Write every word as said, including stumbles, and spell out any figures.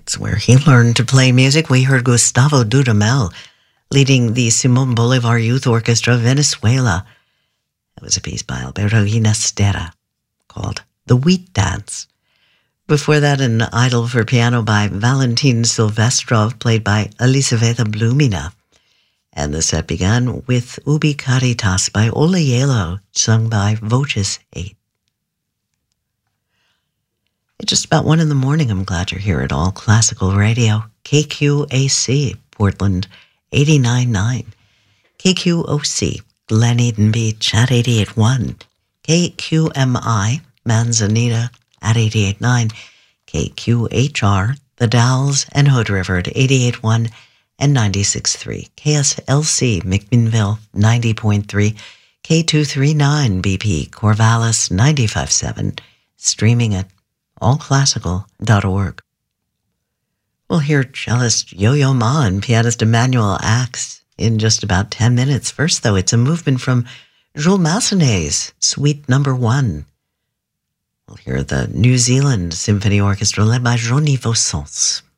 It's where he learned to play music. We heard Gustavo Dudamel leading the Simón Bolívar Youth Orchestra of Venezuela. It was a piece by Alberto Ginastera called The Wheat Dance. Before that, an idyll for piano by Valentin Silvestrov, played by Elisaveta Blumina. And the set began with Ubi Caritas by Ola Yelo, sung by Voces eight. It's just about one in the morning. I'm glad you're here at All Classical Radio. K Q A C, Portland, eighty-nine point nine. K Q O C, Glen Eden Beach at eighty-eight point one. K Q M I, Manzanita at eighty-eight point nine. K Q H R, The Dalles and Hood River at eighty-eight point one and ninety-six point three. K S L C, McMinnville, ninety point three. K two thirty-nine B P, Corvallis, ninety-five point seven. Streaming at all classical dot org. We'll hear cellist Yo-Yo Ma and pianist Emmanuel Axe in just about ten minutes. First, though, it's a movement from Jules Massenet's Suite Number One. We'll hear the New Zealand Symphony Orchestra led by Johnny Vaussens.